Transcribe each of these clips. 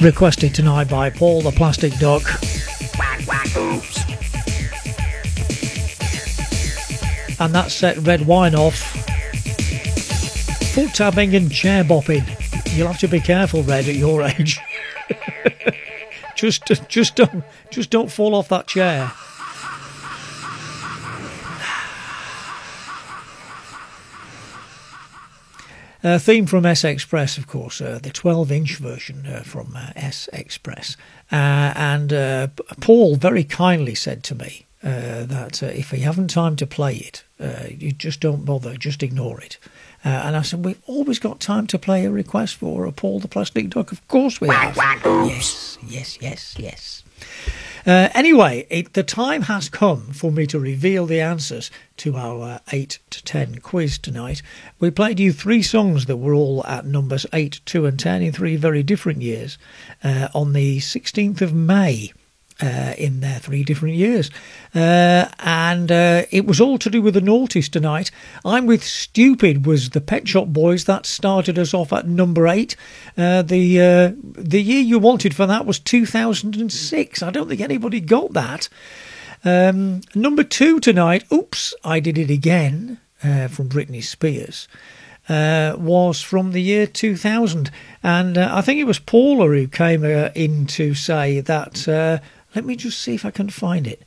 requested tonight by Paul the Plastic Duck. And that set Red Wine off. Foot tapping and chair bopping. You'll have to be careful, Red, at your age. just don't fall off that chair. Theme from S Express, of course, the 12-inch version from S Express. And Paul very kindly said to me that if you haven't time to play it, you just don't bother, just ignore it. And I said, we've always got time to play a request for a Paul the Plastic Duck. Of course we have. Yes. Anyway, the time has come for me to reveal the answers to our 8 to 10 quiz tonight. We played you 3 songs that were all at numbers 8, 2 and 10 in 3 very different years on the 16th of May. In their 3 different years. And it was all to do with the noughties tonight. I'm with Stupid was the Pet Shop Boys. That started us off at number 8. The year you wanted for that was 2006. I don't think anybody got that. Number 2 tonight, Oops, I Did It Again, from Britney Spears. Was from the year 2000. And I think it was Paula who came in to say that... let me just see if I can find it.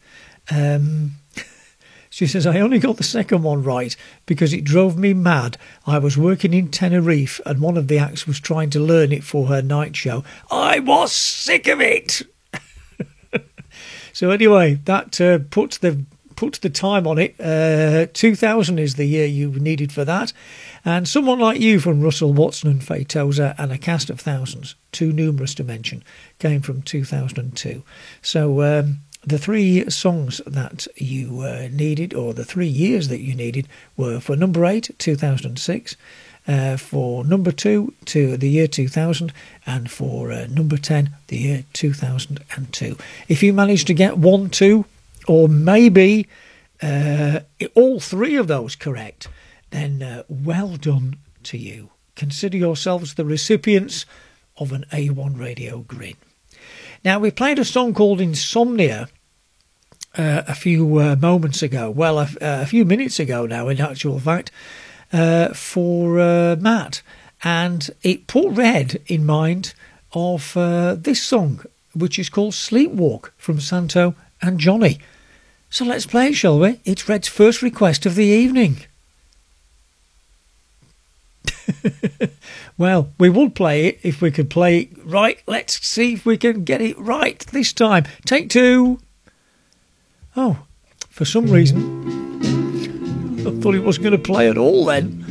She says, I only got the second one right because it drove me mad. I was working in Tenerife and one of the acts was trying to learn it for her night show. I was sick of it. So anyway, that puts the time on it. 2000 is the year you needed for that. And Someone Like You from Russell Watson and Faye Tozer and A Cast of Thousands, too numerous to mention, came from 2002. So the 3 songs that you needed, or the 3 years that you needed, were for number 8, 2006, for number 2 to the year 2000, and for number 10, the year 2002. If you managed to get 1, 2, or maybe all 3 of those correct, then well done to you. Consider yourselves the recipients of an A1 Radio Grin. Now, we played a song called Insomnia a few moments ago. Well, a few minutes ago now, in actual fact, for Matt. And it put Red in mind of this song, which is called Sleepwalk from Santo and Johnny. So let's play it, shall we? It's Red's first request of the evening. Well, we would play it if we could play it right. Let's see if we can get it right this time. Take 2. Oh, for some reason, I thought it wasn't going to play at all then.